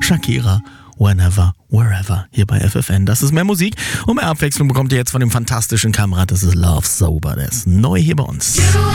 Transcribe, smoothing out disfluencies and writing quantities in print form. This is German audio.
Shakira, Whenever, Wherever, hier bei FFN. Das ist mehr Musik und mehr Abwechslung bekommt ihr jetzt von dem fantastischen Kamerad. Das ist Love Sober, der ist neu hier bei uns.